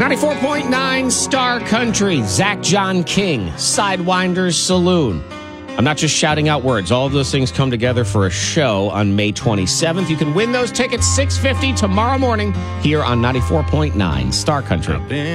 94.9 Star Country, Zach John King, Sidewinders Saloon. I'm not just shouting out words. All of those things come together for a show on May 27th. You can win those tickets, $650 tomorrow morning here on 94.9 Star Country.